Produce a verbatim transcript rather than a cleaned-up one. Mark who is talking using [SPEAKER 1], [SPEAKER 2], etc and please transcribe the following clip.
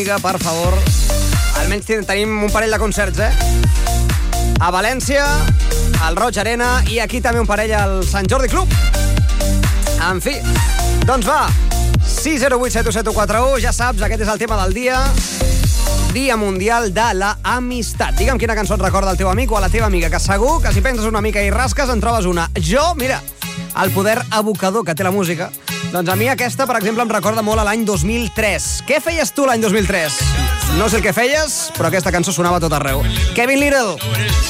[SPEAKER 1] Per favor, almenys tenim un parell de concerts, eh? A València, al Roig Arena, i aquí també un parell al Sant Jordi Club. En fi, doncs va, sis zero vuit set u set u quatre u, ja saps, aquest és el tema del dia. Dia Mundial de la Amistat. Digue'm quina cançó et recorda el teu amic o a la teva amiga, que segur que si penses una mica i rasques en trobes una. Jo, mira, el poder evocador que té la música, doncs a mi aquesta, per exemple, em recorda molt a l'any dos mil tres. Què feies tu l'any dos mil tres? No sé el que feies, però aquesta cançó sonava a tot arreu. Kevin Little.